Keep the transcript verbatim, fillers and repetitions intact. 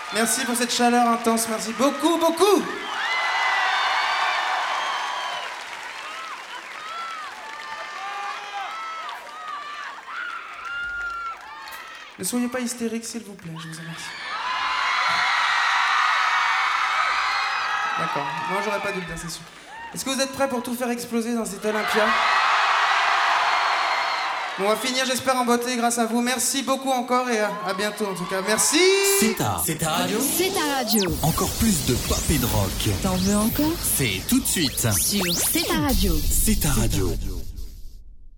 Merci pour cette chaleur intense, merci beaucoup, beaucoup. Ne soyez pas hystériques, s'il vous plaît, je vous remercie. D'accord, moi j'aurais pas dû le dire, c'est sûr. Est-ce que vous êtes prêts pour tout faire exploser dans cet Olympia? On va finir, j'espère, en beauté grâce à vous. Merci beaucoup encore et à, à bientôt en tout cas. Merci. C'est ta, c'est ta radio. C'est ta radio. Encore plus de pop et de rock. T'en veux encore? C'est tout de suite. Sur C'est ta radio. C'est ta radio.